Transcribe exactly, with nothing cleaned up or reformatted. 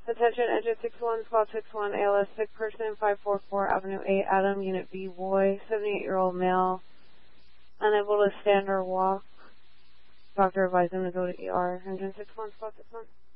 Attention, engine six one, squad six one, A L S, sick person, five forty-four Avenue eight, Adam, Unit B, boy, seventy-eight-year-old male, unable to stand or walk. Doctor advised him to go to E R. Engine six one, squad six one.